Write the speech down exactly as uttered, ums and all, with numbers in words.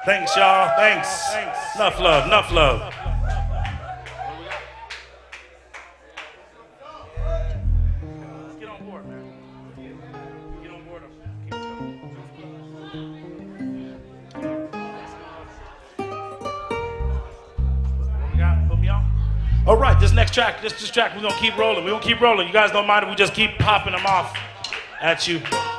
Thanks, y'all. Thanks. Thanks. Enough love. Enough love. Get on board, man. Get on board. What we got? Put me on. All right, this next track, this, this track, we're gonna keep rolling. We're gonna keep rolling. You guys don't mind if we just keep popping them off at you.